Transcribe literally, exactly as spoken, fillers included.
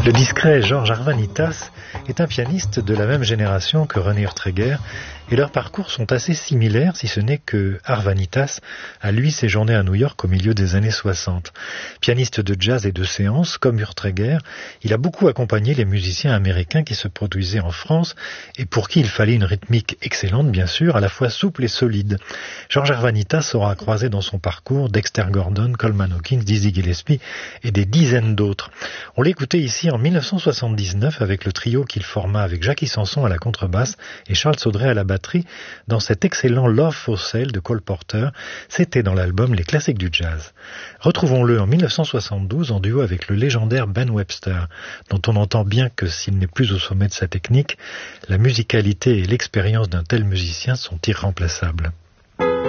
Le discret Georges Arvanitas est un pianiste de la même génération que René Urtreger et leurs parcours sont assez similaires, si ce n'est que Arvanitas a lui séjourné à New York au milieu des années soixante. Pianiste de jazz et de séance, comme Urtreger, il a beaucoup accompagné les musiciens américains qui se produisaient en France et pour qui il fallait une rythmique excellente, bien sûr, à la fois souple et solide. Georges Arvanitas aura croisé dans son parcours Dexter Gordon, Coleman Hawkins, Dizzy Gillespie et des dizaines d'autres. On l'écoutait ici en mille neuf cent soixante-dix-neuf avec le trio qu'il forma avec Jackie Sanson à la contrebasse et Charles Saudray à la batterie dans cet excellent Love for Sale de Cole Porter. C'était dans l'album Les Classiques du Jazz. Retrouvons-le en mille neuf cent soixante-douze en duo avec le légendaire Ben Webster, dont on entend bien que s'il n'est plus au sommet de sa technique, la musicalité et l'expérience d'un tel musicien sont irremplaçables.